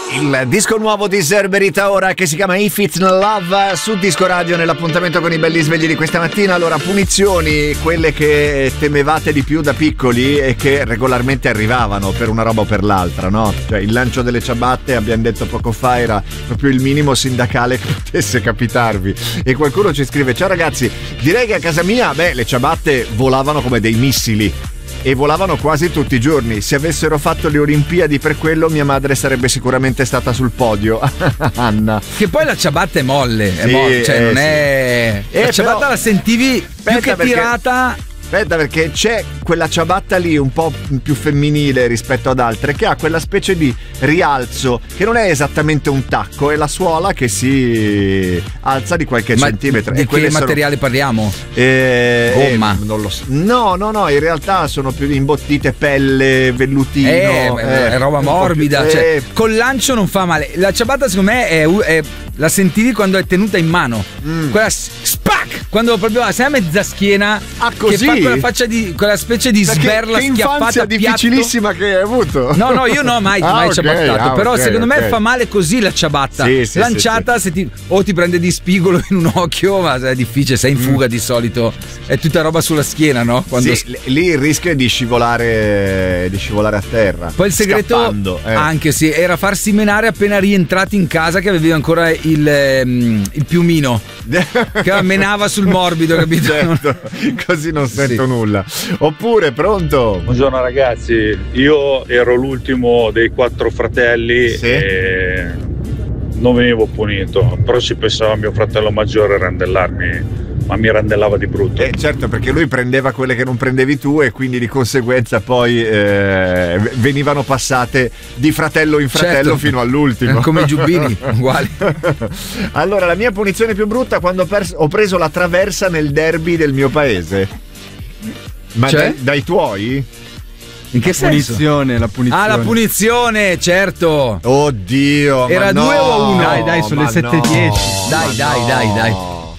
Il disco nuovo di Zerberita ora, che si chiama If It's Love, su Disco Radio, nell'appuntamento con i belli svegli di questa mattina. Allora, punizioni, quelle che temevate di più da piccoli e che regolarmente arrivavano per una roba o per l'altra, no? Cioè, il lancio delle ciabatte, abbiamo detto poco fa, era proprio il minimo sindacale che potesse capitarvi. E qualcuno ci scrive: ciao ragazzi, direi che a casa mia, le ciabatte volavano come dei missili. E volavano quasi tutti i giorni. Se avessero fatto le Olimpiadi per quello, mia madre sarebbe sicuramente stata sul podio. Anna. Che poi la ciabatta è molle, Sì, cioè non è. La ciabatta però, la sentivi più che tirata. Aspetta, perché c'è quella ciabatta lì un po' più femminile rispetto ad altre, che ha quella specie di rialzo che non è esattamente un tacco, è la suola che si alza di qualche centimetro. Di che materiale parliamo? Gomma? Non lo so. No, in realtà sono più imbottite, pelle, vellutino. È roba morbida. Cioè, col lancio non fa male. La ciabatta, secondo me, è la sentivi quando è tenuta in mano. Quella spac! Quando proprio sei a mezza schiena. Ah, così? Che fa quella specie di sberla che schiaffata infanzia difficilissima che hai avuto. No, io no, mai ciabattato. Però okay, secondo me fa male così la ciabatta. Sì, lanciata, sì. Se ti prende di spigolo in un occhio, ma è difficile, sei in fuga di solito. È tutta roba sulla schiena, no? Quando lì il rischio è di scivolare a terra. Poi il segreto anche era farsi menare appena rientrati in casa, che avevi ancora il piumino che menava sul morbido, capito? Certo, così non sento nulla. Oppure, pronto? Buongiorno ragazzi, io ero l'ultimo dei 4 fratelli e non venivo punito, però si pensava a mio fratello maggiore a randellarmi, ma mi randellava di brutto. Certo, perché lui prendeva quelle che non prendevi tu e quindi di conseguenza poi venivano passate di fratello in fratello, certo, fino all'ultimo. Come i giubbini, uguali. Allora, la mia punizione più brutta quando ho preso la traversa nel derby del mio paese. Ma cioè? dai tuoi? In che senso? La punizione. Ah, la punizione, certo. Oddio. Era 2 o 1? Dai, sono le 7:10. Dai.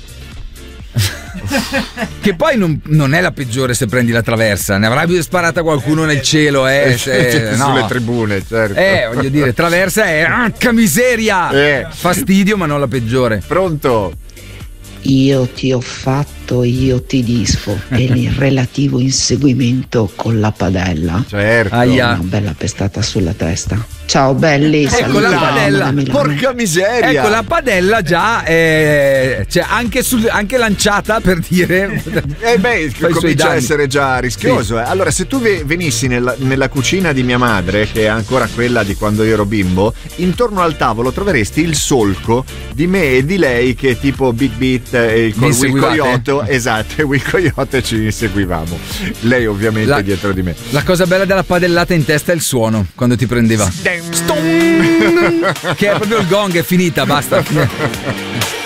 Che poi non è la peggiore se prendi la traversa. Ne avrai sparata qualcuno nel cielo, sulle tribune, certo. Voglio dire, traversa è miseria. Fastidio, ma non la peggiore. Pronto? Io ti ho fatto, io ti disfo. E il relativo inseguimento con la padella. Certo. Una bella pestata sulla testa. Ciao belli. Ecco la padella. Porca miseria. Ecco la padella già cioè anche lanciata, per dire. Comincia a essere già rischioso. Sì. Allora, se tu venissi nella cucina di mia madre, che è ancora quella di quando io ero bimbo, intorno al tavolo troveresti il solco di me e di lei, che tipo Big Beat con Will Coyote. Esatto, Will Coyote ci inseguivamo. Lei ovviamente dietro di me. La cosa bella della padellata in testa è il suono quando ti prendeva. Che è proprio il gong, è finita, basta.